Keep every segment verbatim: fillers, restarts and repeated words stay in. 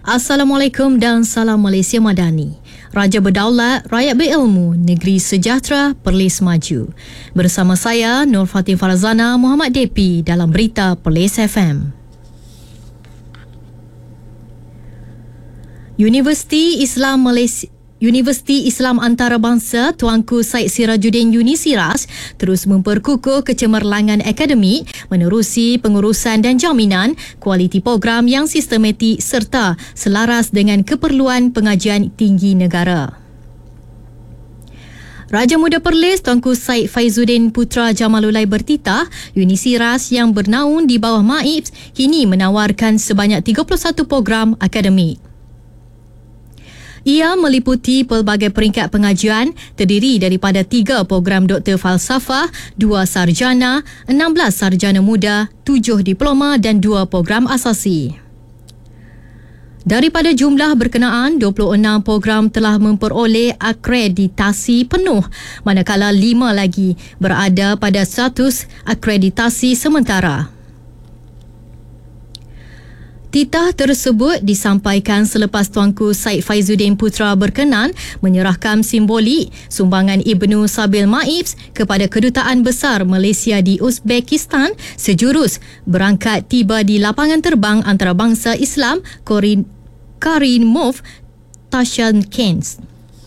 Assalamualaikum dan salam Malaysia Madani. Raja berdaulat, rakyat berilmu, negeri sejahtera, Perlis maju. Bersama saya, Nur Fatin Farazana, Muhammad Depi dalam Berita Perlis F M. Universiti Islam Malaysia Universiti Islam Antarabangsa Tuanku Syed Sirajuddin Unisiras terus memperkukuh kecemerlangan akademik menerusi pengurusan dan jaminan kualiti program yang sistematik serta selaras dengan keperluan pengajian tinggi negara. Raja Muda Perlis Tuanku Syed Faizuddin Putra Jamalulai bertitah Unisiras yang bernaung di bawah M A I P S kini menawarkan sebanyak tiga puluh satu program akademik. Ia meliputi pelbagai peringkat pengajian terdiri daripada tiga program Doktor Falsafah, dua sarjana, enam belas sarjana muda, tujuh diploma dan dua program asasi. Daripada jumlah berkenaan, dua puluh enam program telah memperoleh akreditasi penuh, manakala lima lagi berada pada status akreditasi sementara. Titah tersebut disampaikan selepas Tuanku Syed Faizuddin Putra berkenan menyerahkan simbolik sumbangan Ibnu Sabil M A I P S kepada Kedutaan Besar Malaysia di Uzbekistan sejurus berangkat tiba di lapangan terbang antarabangsa Islam Karimov Tashkent.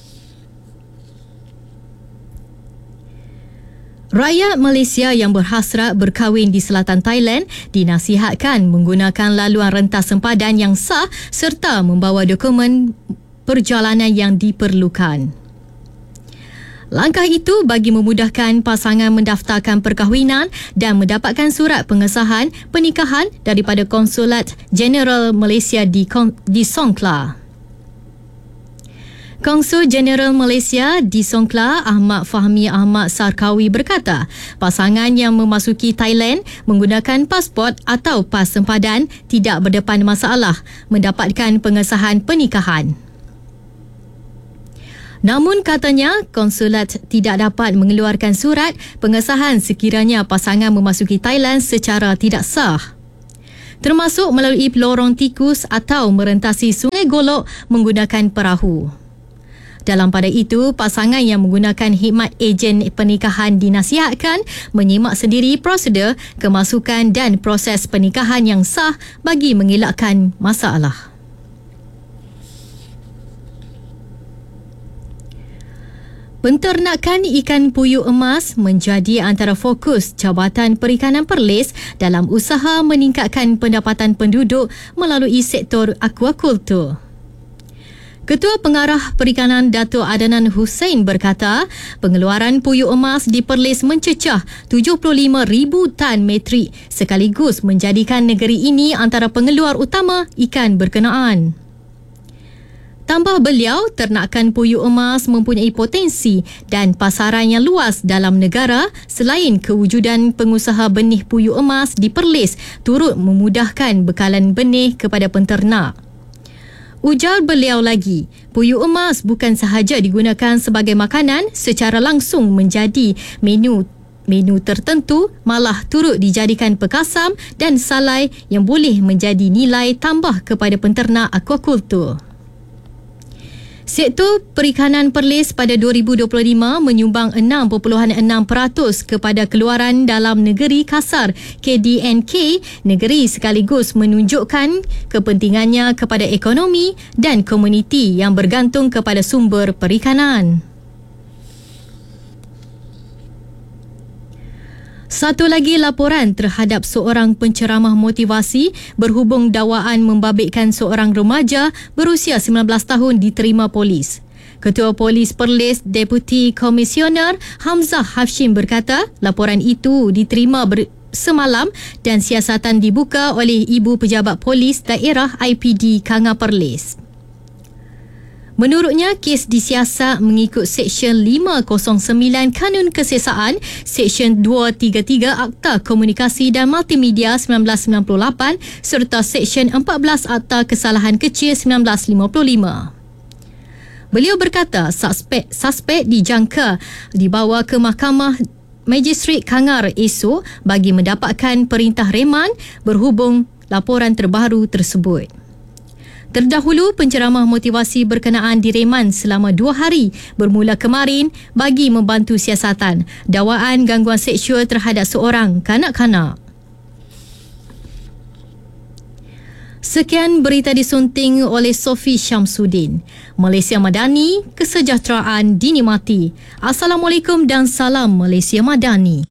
Rakyat Malaysia yang berhasrat berkahwin di selatan Thailand dinasihatkan menggunakan laluan rentas sempadan yang sah serta membawa dokumen perjalanan yang diperlukan. Langkah itu bagi memudahkan pasangan mendaftarkan perkahwinan dan mendapatkan surat pengesahan pernikahan daripada Konsulat Jeneral Malaysia di, di Songkla. Konsul Jeneral Malaysia di Songkla, Ahmad Fahmi Ahmad Sarkawi berkata, pasangan yang memasuki Thailand menggunakan pasport atau pas sempadan tidak berdepan masalah mendapatkan pengesahan pernikahan. Namun katanya, konsulat tidak dapat mengeluarkan surat pengesahan sekiranya pasangan memasuki Thailand secara tidak sah, termasuk melalui lorong tikus atau merentasi Sungai Golok menggunakan perahu. Dalam pada itu, pasangan yang menggunakan khidmat ejen pernikahan dinasihatkan menyimak sendiri prosedur, kemasukan dan proses pernikahan yang sah bagi mengelakkan masalah. Penternakan ikan puyuh emas menjadi antara fokus Jabatan Perikanan Perlis dalam usaha meningkatkan pendapatan penduduk melalui sektor akuakultur. Ketua Pengarah Perikanan Dato' Adnan Hussein berkata, pengeluaran puyuh emas di Perlis mencecah tujuh puluh lima ribu tan metrik sekaligus menjadikan negeri ini antara pengeluar utama ikan berkenaan. Tambah beliau, ternakan puyuh emas mempunyai potensi dan pasaran yang luas dalam negara selain kewujudan pengusaha benih puyuh emas di Perlis turut memudahkan bekalan benih kepada penternak. Ujar beliau lagi, puyuh emas bukan sahaja digunakan sebagai makanan secara langsung menjadi menu menu tertentu, malah turut dijadikan pekasam dan salai yang boleh menjadi nilai tambah kepada penternak akuakultur. Sektor perikanan Perlis pada dua ribu dua puluh lima menyumbang enam perpuluhan enam peratus kepada keluaran dalam negeri kasar K D N K negeri sekaligus menunjukkan kepentingannya kepada ekonomi dan komuniti yang bergantung kepada sumber perikanan. Satu lagi laporan terhadap seorang penceramah motivasi berhubung dakwaan membabitkan seorang remaja berusia sembilan belas tahun diterima polis. Ketua Polis Perlis Deputi Komisioner Hamzah Hashim berkata, laporan itu diterima ber- semalam dan siasatan dibuka oleh Ibu Pejabat Polis Daerah I P D Kanga Perlis. Menurutnya, kes disiasat mengikut Seksyen lima kosong sembilan Kanun Kesesaan, Seksyen dua tiga tiga Akta Komunikasi dan Multimedia seribu sembilan ratus sembilan puluh lapan serta Seksyen empat belas Akta Kesalahan Kecil seribu sembilan ratus lima puluh lima. Beliau berkata, suspek, suspek dijangka dibawa ke Mahkamah Magistrat Kangar esok bagi mendapatkan perintah reman berhubung laporan terbaru tersebut. Terdahulu, penceramah motivasi berkenaan direman selama dua hari bermula kemarin bagi membantu siasatan dakwaan gangguan seksual terhadap seorang kanak-kanak. Sekian berita disunting oleh Sofi Syamsuddin. Malaysia Madani, kesejahteraan dinikmati. Assalamualaikum dan salam Malaysia Madani.